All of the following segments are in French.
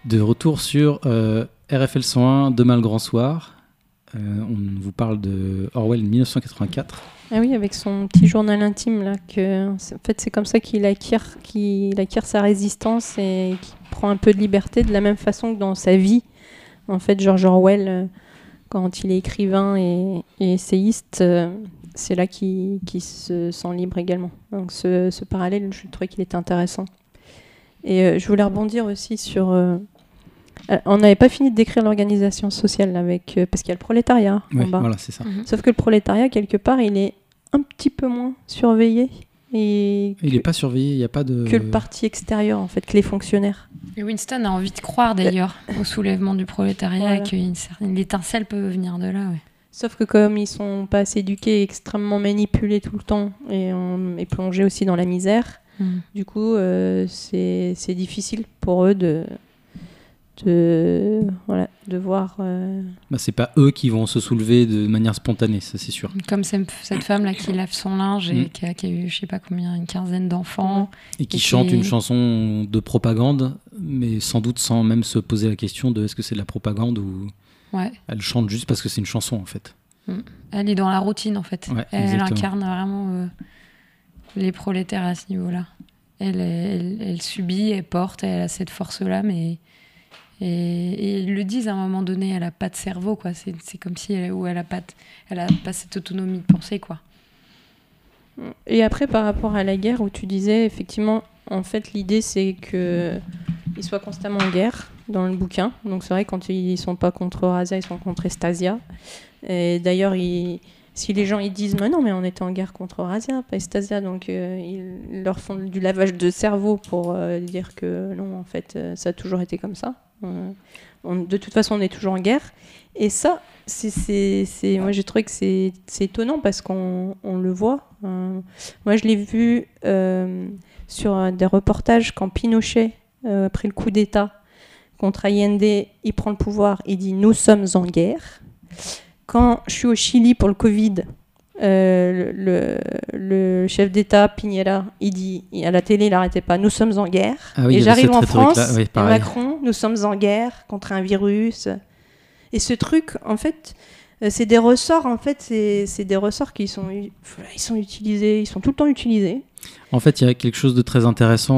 De retour sur RFL 101, Demain le grand soir. On vous parle de Orwell 1984. Ah oui, avec son petit journal intime là, en fait c'est comme ça qu'il acquiert sa résistance et qu'il prend un peu de liberté, de la même façon que dans sa vie. En fait, George Orwell, quand il est écrivain et essayiste, c'est là qu'il se sent libre également. Donc ce parallèle, je trouvais qu'il était intéressant. Et je voulais rebondir aussi sur... on n'avait pas fini de décrire l'organisation sociale parce qu'il y a le prolétariat en bas. Voilà, c'est ça. Sauf que le prolétariat, quelque part, il est un petit peu moins surveillé. Il n'est pas surveillé, il n'y a pas de... Que le parti extérieur, en fait, que les fonctionnaires. Et Winston a envie de croire, d'ailleurs, au soulèvement du prolétariat, qu'une étincelle peut venir de là. Ouais. Sauf que comme ils ne sont pas assez éduqués, extrêmement manipulés tout le temps, et plongés aussi dans la misère, du coup, c'est difficile pour eux de voir... c'est pas eux qui vont se soulever de manière spontanée, ça c'est sûr. Comme cette femme là qui lave son linge et qui a eu je sais pas combien, une quinzaine d'enfants. Et qui chante une chanson de propagande, mais sans doute sans même se poser la question de est-ce que c'est de la propagande ou... Ouais. Elle chante juste parce que c'est une chanson en fait. Elle est dans la routine en fait. Ouais, elle incarne vraiment les prolétaires à ce niveau-là. Elle subit, elle porte, elle a cette force-là, mais... Et ils le disent à un moment donné, elle n'a pas de cerveau, quoi. C'est comme si elle n'a pas cette autonomie de pensée, quoi. Et après, par rapport à la guerre, où tu disais, effectivement, en fait, l'idée, c'est qu'ils soient constamment en guerre dans le bouquin. Donc c'est vrai, quand ils ne sont pas contre Eurasia, ils sont contre Estasia. Et d'ailleurs, si les gens ils disent mais non, mais on était en guerre contre Eurasia, pas Estasia, donc ils leur font du lavage de cerveau pour dire que non, en fait, ça a toujours été comme ça. De toute façon, on est toujours en guerre. Et ça, moi j'ai trouvé que c'est étonnant parce qu'on le voit. Moi, je l'ai vu sur des reportages quand Pinochet, après le coup d'État contre Allende, il prend le pouvoir, il dit « Nous sommes en guerre ». Quand je suis au Chili pour le Covid, le chef d'État, Piñera, il dit à la télé, il n'arrêtait pas « Nous sommes en guerre ». Et j'arrive en France, et Macron, « Nous sommes en guerre contre un virus ». Et ce truc, en fait, c'est des ressorts, c'est des ressorts qui sont utilisés, ils sont tout le temps utilisés. En fait, il y a quelque chose de très intéressant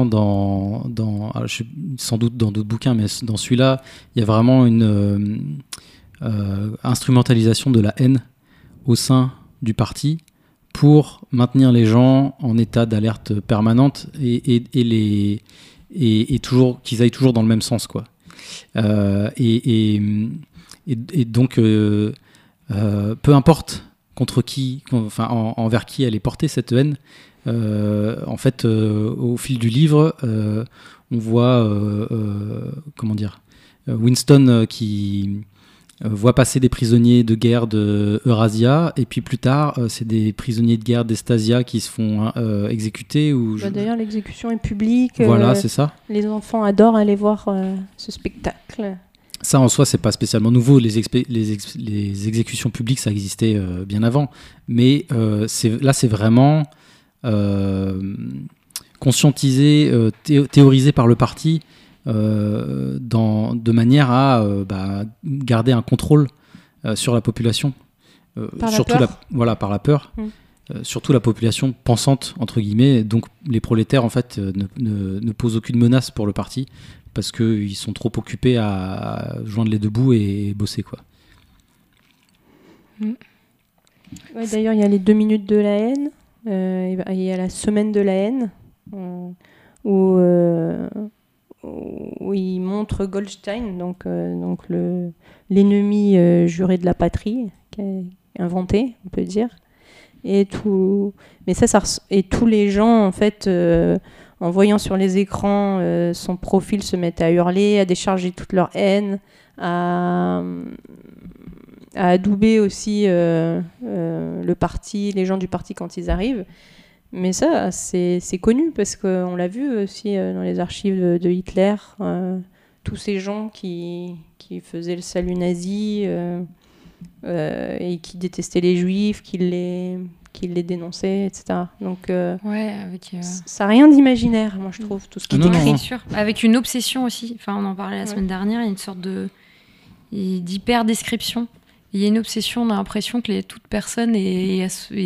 sans doute dans d'autres bouquins, mais dans celui-là, il y a vraiment une instrumentalisation de la haine au sein du parti pour maintenir les gens en état d'alerte permanente et toujours qu'ils aillent toujours dans le même sens, quoi. Et donc peu importe contre qui, envers qui elle est portée, cette haine. En fait, au fil du livre, on voit Winston qui voit passer des prisonniers de guerre de Eurasia, et puis plus tard, c'est des prisonniers de guerre d'Estasia qui se font exécuter. D'ailleurs, l'exécution est publique. Voilà, c'est ça. Les enfants adorent aller voir ce spectacle. Ça, en soi, c'est pas spécialement nouveau. Les exécutions publiques, ça existait bien avant. Mais c'est vraiment conscientisé, théorisé par le parti de manière à garder un contrôle sur la population. Par la peur. Surtout la population pensante, entre guillemets. Donc les prolétaires, en fait, ne posent aucune menace pour le parti parce qu'ils sont trop occupés à joindre les deux bouts et bosser, quoi. Ouais, d'ailleurs, il y a les 2 minutes de la haine, il y a la semaine de la haine, où il montre Goldstein, donc l'ennemi juré de la patrie, qui est inventé, on peut dire. Et tous les gens, en fait, en voyant sur les écrans son profil, se mettent à hurler, à décharger toute leur haine, à adouber aussi le parti, les gens du parti quand ils arrivent. Mais ça, c'est connu parce qu'on l'a vu aussi dans les archives de Hitler, tous ces gens qui faisaient le salut nazi et qui détestaient les juifs, qui qu'il les dénonçait, etc. Donc, ça n'a rien d'imaginaire, moi, je trouve, tout ce qu'il décrit. C'est sûr. Avec une obsession aussi. Enfin, on en parlait la semaine dernière, il y a une sorte d'hyper-description. Il y a une obsession, on a l'impression que toute personne est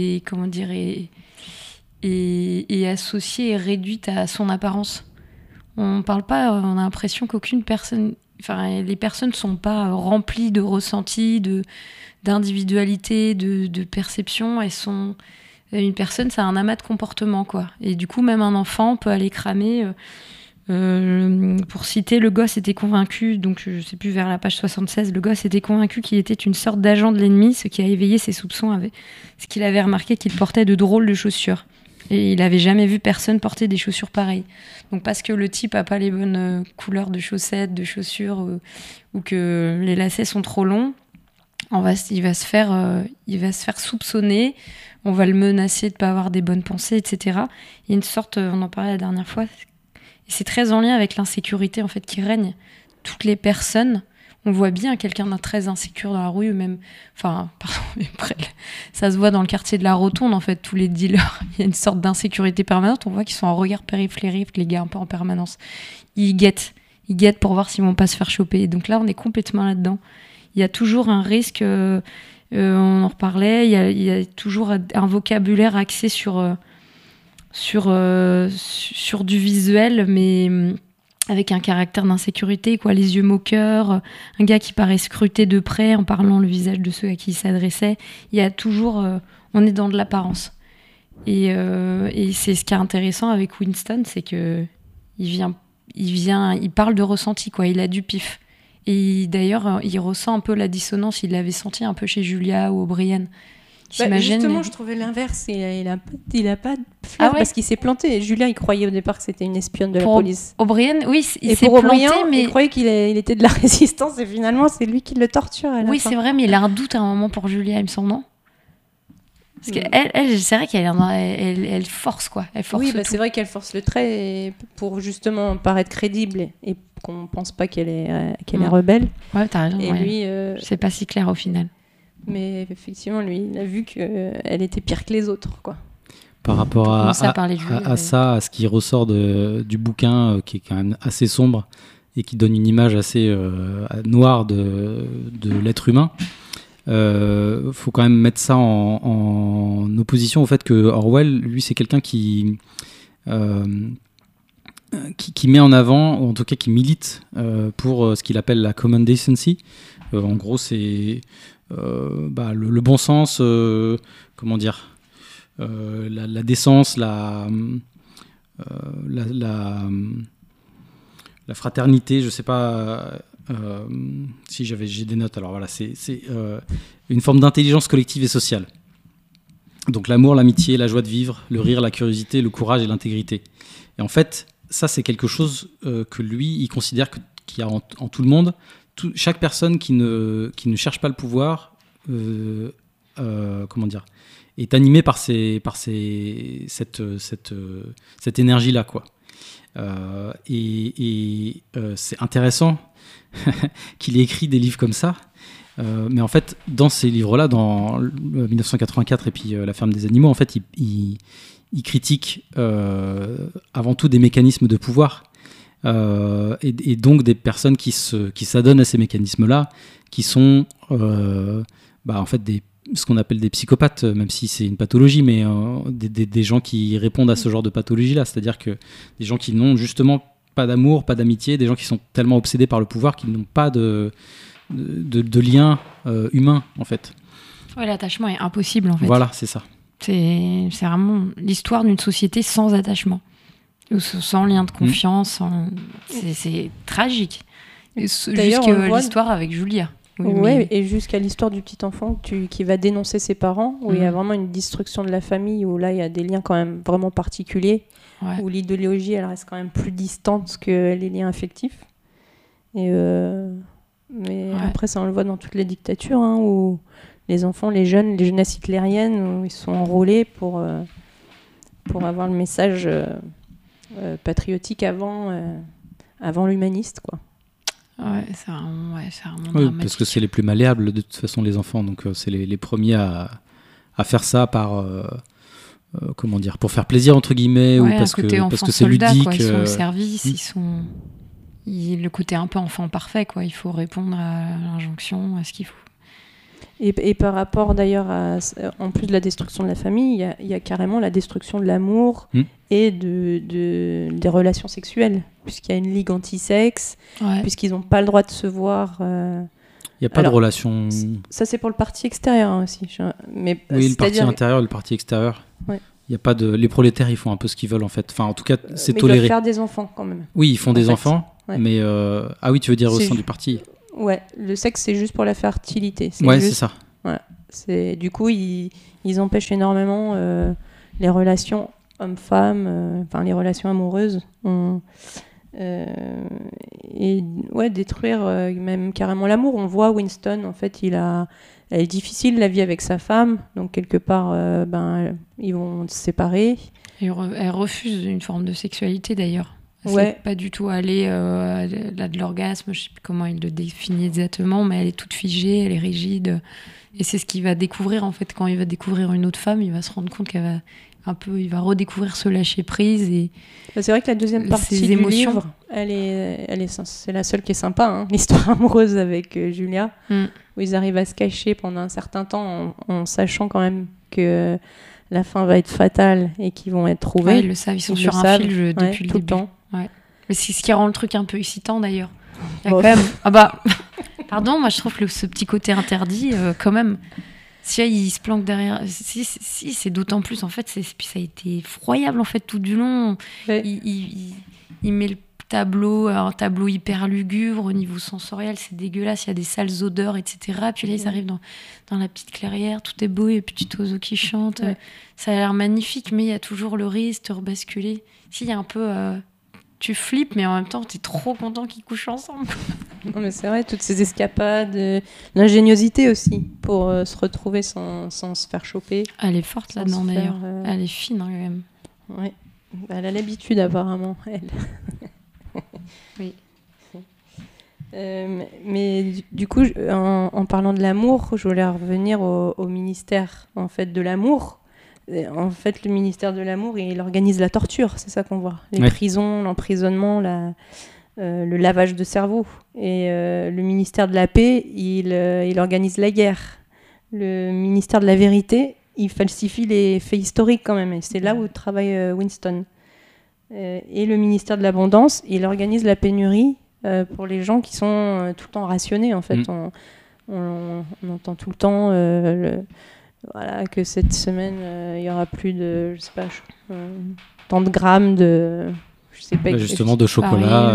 associée et réduite à son apparence. On parle pas, on a l'impression qu'aucune personne... Enfin, les personnes ne sont pas remplies de ressentis, d'individualité, de perception. Elles sont... Une personne, c'est un amas de comportements, quoi. Et du coup, même un enfant peut aller cramer... pour citer, le gosse était convaincu, donc je sais plus, vers la page 76, le gosse était convaincu qu'il était une sorte d'agent de l'ennemi, ce qui a éveillé ses soupçons, ce qu'il avait remarqué qu'il portait de drôles de chaussures. Et il n'avait jamais vu personne porter des chaussures pareilles. Donc parce que le type n'a pas les bonnes couleurs de chaussettes, de chaussures, ou que les lacets sont trop longs, il va se faire soupçonner, on va le menacer de ne pas avoir des bonnes pensées, etc. Il y a une sorte, on en parlait la dernière fois, et c'est très en lien avec l'insécurité en fait, qui règne. Toutes les personnes... On voit bien quelqu'un d'un très insécure dans la rue, même... Enfin, pardon, mais ça se voit dans le quartier de la Rotonde, en fait, tous les dealers. Il y a une sorte d'insécurité permanente. On voit qu'ils sont en regard périphérique, les gars, un peu en permanence. Ils guettent pour voir s'ils vont pas se faire choper. Donc là, on est complètement là-dedans. Il y a toujours un risque... on en reparlait. Il y a toujours un vocabulaire axé sur du visuel, mais... avec un caractère d'insécurité, quoi, les yeux moqueurs, un gars qui paraît scruter de près en parlant le visage de ceux à qui il s'adressait. Il y a toujours... on est dans de l'apparence. Et c'est ce qui est intéressant avec Winston, c'est que il parle de ressenti, quoi. Il a du pif. Et d'ailleurs, il ressent un peu la dissonance. Il l'avait senti un peu chez Julia ou O'Brien. Justement, je trouvais l'inverse. Il a pas de flair parce qu'il s'est planté. Julia, il croyait au départ que c'était une espionne de la police. O'Brien, oui, il s'est planté, mais il croyait qu'il était de la résistance et finalement, c'est lui qui le torture à la fin. Oui, c'est vrai, mais il a un doute à un moment pour Julia, il me semble, non ? Parce qu'elle, c'est vrai qu'elle force, quoi. Elle force tout. C'est vrai qu'elle force le trait pour justement paraître crédible et qu'on pense pas qu'elle est rebelle. Ouais, t'as raison. Et lui, c'est pas si clair au final. Mais effectivement, lui, il a vu qu'elle était pire que les autres, quoi. Par rapport à ce qui ressort du bouquin, qui est quand même assez sombre et qui donne une image assez noire de l'être humain, faut quand même mettre ça en opposition au fait que Orwell, lui, c'est quelqu'un qui met en avant, ou en tout cas qui milite pour ce qu'il appelle la common decency. En gros, c'est... le bon sens, comment dire, la décence, la fraternité, je sais pas si j'ai des notes. Alors voilà, c'est une forme d'intelligence collective et sociale. Donc l'amour, l'amitié, la joie de vivre, le rire, la curiosité, le courage et l'intégrité. Et en fait, ça c'est quelque chose que lui, il considère qu'il y a en tout le monde. Chaque personne qui ne cherche pas le pouvoir est animée par cette énergie-là, quoi. C'est intéressant qu'il ait écrit des livres comme ça, mais en fait, dans ces livres-là, dans 1984 et puis La ferme des animaux, en fait, il critique avant tout des mécanismes de pouvoir. Et donc des personnes qui s'adonnent à ces mécanismes-là, qui sont en fait ce qu'on appelle des psychopathes, même si c'est une pathologie, mais des gens qui répondent à ce genre de pathologie-là, c'est-à-dire que des gens qui n'ont justement pas d'amour, pas d'amitié, des gens qui sont tellement obsédés par le pouvoir qu'ils n'ont pas de lien humain, en fait. Ouais, l'attachement est impossible, en fait. Voilà, c'est ça. C'est vraiment l'histoire d'une société sans attachement. Sans lien de confiance, c'est tragique. Jusqu'à l'histoire avec Julia. Et jusqu'à l'histoire du petit enfant qui va dénoncer ses parents, où il y a vraiment une destruction de la famille, où là il y a des liens quand même vraiment particuliers, où l'idéologie elle reste quand même plus distante que les liens affectifs. Mais après ça on le voit dans toutes les dictatures, où les enfants, les jeunesses hitlériennes, où ils sont enrôlés pour avoir le message patriotique avant l'humaniste, quoi. C'est vraiment dramatique. Parce que c'est les plus malléables de toute façon, les enfants, donc c'est les premiers à à faire ça par comment dire, pour faire plaisir entre guillemets, ou parce que c'est ludique. Quoi. Ils sont au service, le côté un peu enfant parfait, quoi. Il faut répondre à l'injonction, à ce qu'il faut. Et par rapport d'ailleurs en plus de la destruction de la famille, il y a carrément la destruction de l'amour et des relations sexuelles, puisqu'il y a une ligue anti-sexe, puisqu'ils n'ont pas le droit de se voir. Il n'y a pas de relation. Ça, c'est pour le parti extérieur aussi. Mais, oui, le parti intérieur et le parti extérieur. Ouais. Il y a pas de. Les prolétaires, ils font un peu ce qu'ils veulent en fait. Enfin, en tout cas, c'est toléré. Ils doivent faire des enfants quand même. Oui, ils font des enfants, mais ah oui, tu veux dire au sein du parti. Ouais, le sexe c'est juste pour la fertilité. C'est ça. Ouais. Du coup, ils empêchent énormément les relations hommes-femmes, enfin les relations amoureuses. Et détruire même carrément l'amour. On voit Winston, en fait, elle est difficile la vie avec sa femme, donc quelque part, ils vont se séparer. Et elle refuse une forme de sexualité d'ailleurs. Ouais. Pas du tout aller là de l'orgasme, je sais plus comment il le définit exactement, mais elle est toute figée, elle est rigide, et c'est ce qu'il va découvrir en fait quand il va découvrir une autre femme, il va se rendre compte il va redécouvrir ce lâcher prise et c'est vrai que la deuxième partie du livre, c'est la seule qui est sympa, l'histoire amoureuse avec Julia, où ils arrivent à se cacher pendant un certain temps en sachant quand même que la fin va être fatale et qu'ils vont être trouvés. Ouais, ils le savent, ils sont sur un fil depuis tout le début. Temps. Ouais. Mais c'est ce qui rend le truc un peu excitant d'ailleurs. Il y a quand même... Pardon, moi je trouve que ce petit côté interdit, quand même, si il se planque derrière... Si, c'est d'autant plus, en fait, puis ça a été effroyable en fait tout du long. Ouais. Il met un tableau hyper lugubre au niveau sensoriel, c'est dégueulasse, il y a des sales odeurs, etc. Puis là, ils arrivent dans la petite clairière, tout est beau, et petit oiseau qui chante. Ouais. Ça a l'air magnifique, mais il y a toujours le risque de rebasculer. Si, il y a un peu... tu flippes, mais en même temps, t'es trop content qu'ils couchent ensemble. Non, mais c'est vrai, toutes ces escapades, l'ingéniosité aussi, pour se retrouver sans se faire choper. Elle est forte là-dedans, d'ailleurs. Elle est fine, quand même. Ouais. Elle a l'habitude, apparemment, elle. Oui. Mais du coup, en parlant de l'amour, je voulais revenir au ministère en fait, de l'amour. En fait, le ministère de l'amour, il organise la torture, c'est ça qu'on voit. Les prisons, l'emprisonnement, le lavage de cerveau. Et le ministère de la paix, il organise la guerre. Le ministère de la vérité, il falsifie les faits historiques quand même. Et c'est là où travaille Winston. Et le ministère de l'abondance, il organise la pénurie pour les gens qui sont tout le temps rationnés. En fait, on entend tout le temps que cette semaine, il y aura plus de, je sais pas, tant de grammes de, je sais pas. Justement, de chocolat.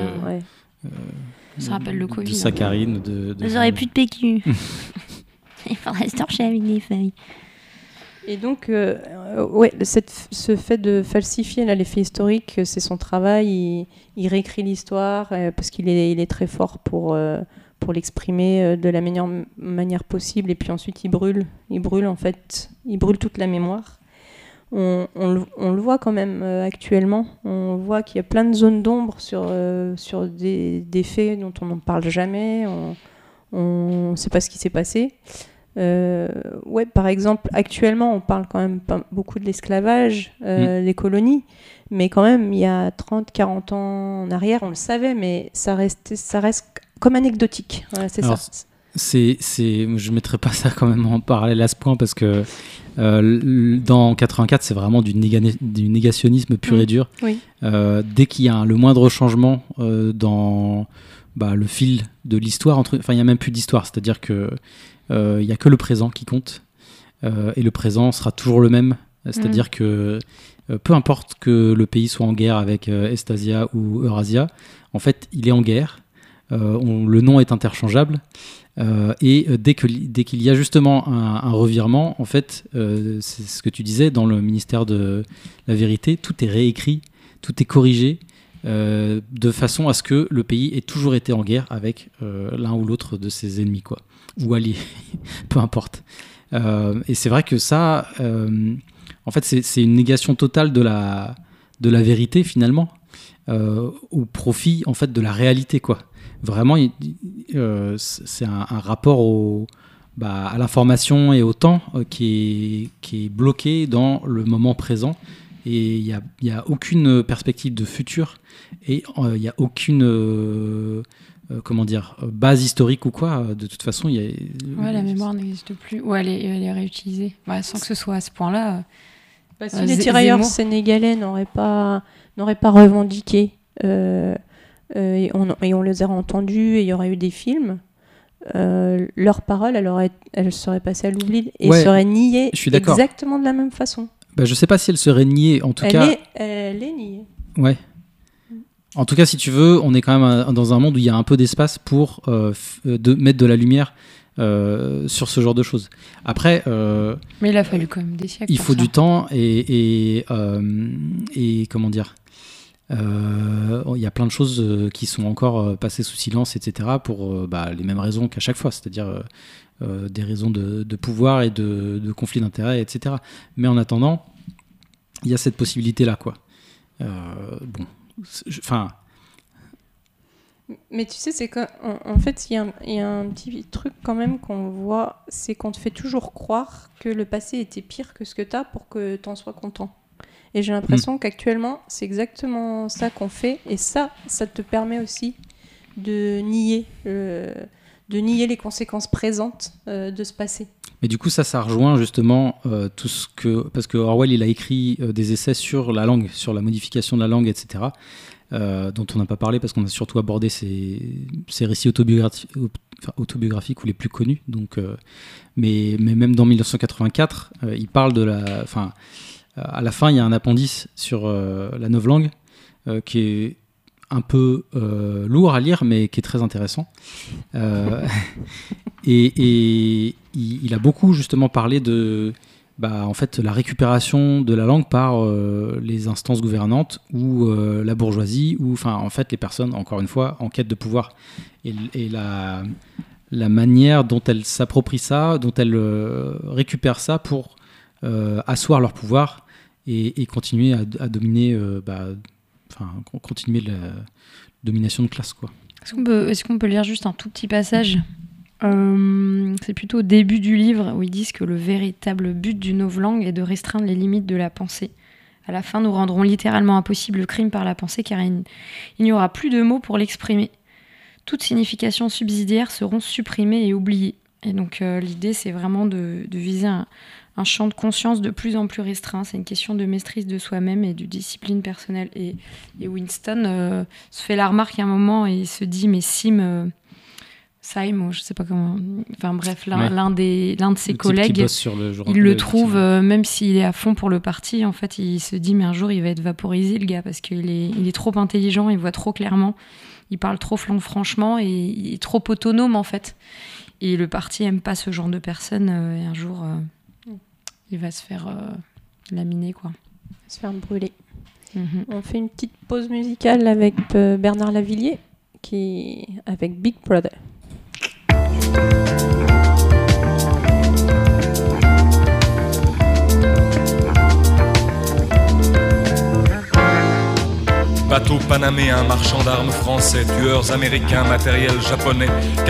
Ça rappelle le Covid. De saccharine. Vous n'aurez plus de PQ. Il faudrait se torcher avec des feuilles. Et donc, ce fait de falsifier les faits historiques, c'est son travail. Il réécrit l'histoire parce qu'il est très fort pour l'exprimer de la meilleure manière possible. Et puis ensuite, il brûle en fait. Il brûle toute la mémoire. On le voit quand même actuellement. On voit qu'il y a plein de zones d'ombre sur des faits dont on n'en parle jamais. On ne sait pas ce qui s'est passé. Par exemple, actuellement, on parle quand même pas beaucoup de l'esclavage, des colonies, mais quand même, il y a 30-40 ans en arrière, on le savait, mais ça reste comme anecdotique. Voilà, c'est alors, ça. Je ne mettrais pas ça quand même en parallèle à ce point, parce que dans 84, c'est vraiment du négationnisme pur et dur. Oui. Dès qu'il y a le moindre changement dans le fil de l'histoire, il n'y a même plus d'histoire, c'est-à-dire que il n'y a que le présent qui compte, et le présent sera toujours le même, c'est-à-dire que peu importe que le pays soit en guerre avec Estasia ou Eurasia, en fait il est en guerre, le nom est interchangeable, et dès qu'il y a justement un revirement, en fait c'est ce que tu disais, dans le ministère de la vérité, tout est réécrit, tout est corrigé, de façon à ce que le pays ait toujours été en guerre avec l'un ou l'autre de ses ennemis, quoi, ou alliés, peu importe. Et c'est vrai que ça, en fait, c'est une négation totale de la vérité, finalement, au profit, en fait, de la réalité, quoi. Vraiment, c'est un rapport à l'information et au temps qui est bloqué dans le moment présent. Et il n'y a aucune perspective de futur et il n'y a aucune base historique ou quoi. De toute façon, la mémoire n'existe plus. Ou elle est réutilisée. Sans que ce soit à ce point-là. Si les tirailleurs sénégalais n'auraient pas revendiqué et on les aurait entendus et il y aurait eu des films, leur parole, elle serait passée à l'oubli et serait niée exactement de la même façon. Je ne sais pas si elle serait niée, en tout cas... Elle est niée. Ouais. En tout cas, si tu veux, on est quand même dans un monde où il y a un peu d'espace pour mettre de la lumière sur ce genre de choses. Après... Mais il a fallu quand même des siècles. Il faut du temps et comment dire... Il y a plein de choses qui sont encore passées sous silence, etc., pour les mêmes raisons qu'à chaque fois, c'est-à-dire des raisons de pouvoir et de conflits d'intérêts, etc. Mais en attendant, il y a cette possibilité-là, quoi. Mais tu sais, c'est qu'en fait, il y a un petit truc quand même qu'on voit, c'est qu'on te fait toujours croire que le passé était pire que ce que t'as pour que t'en sois content. Et j'ai l'impression qu'actuellement, c'est exactement ça qu'on fait. Et ça te permet aussi de nier les conséquences présentes de ce passé. Mais du coup, ça rejoint justement tout ce que... Parce que Orwell, il a écrit des essais sur la langue, sur la modification de la langue, etc., dont on n'a pas parlé parce qu'on a surtout abordé ces récits autobiographiques ou les plus connus. Donc, mais même dans 1984, il parle de la... à la fin, il y a un appendice sur la novlangue qui est un peu lourd à lire, mais qui est très intéressant. Et il a beaucoup justement parlé de en fait, la récupération de la langue par les instances gouvernantes ou la bourgeoisie, ou en fait les personnes, encore une fois, en quête de pouvoir. Et la manière dont elles s'approprient ça, dont elles récupèrent ça pour asseoir leur pouvoir et continuer à dominer, continuer la domination de classe, quoi. Est-ce qu'on peut lire juste un tout petit passage ? C'est plutôt au début du livre où ils disent que le véritable but du novlangue est de restreindre les limites de la pensée. À la fin, nous rendrons littéralement impossible le crime par la pensée car il n'y aura plus de mots pour l'exprimer. Toutes significations subsidiaires seront supprimées et oubliées. Et donc l'idée, c'est vraiment de viser un champ de conscience de plus en plus restreint. C'est une question de maîtrise de soi-même et de discipline personnelle. Et Winston se fait la remarque à un moment et il se dit, mais Syme, je sais pas comment... Enfin bref, l'un de ses collègues, il le trouve, même s'il est à fond pour le parti, en fait, il se dit, mais un jour, il va être vaporisé, le gars, parce qu'il est trop intelligent, il voit trop clairement, il parle trop franchement et il est trop autonome, en fait. Et le parti aime pas ce genre de personne, et un jour... il va se faire laminer, quoi. Il va se faire brûler. On fait une petite pause musicale avec Bernard Lavilliers, avec Big Brother. Bateau panaméen, marchand d'armes français, tueurs américains, matériel japonais,